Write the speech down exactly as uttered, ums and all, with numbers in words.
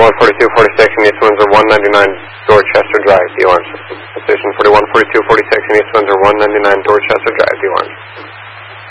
forty-one forty-two forty-six in East Windsor, one ninety-nine Dorchester Drive, the alarm system. Station forty-one forty-two forty-six in East Windsor, one ninety-nine Dorchester Drive.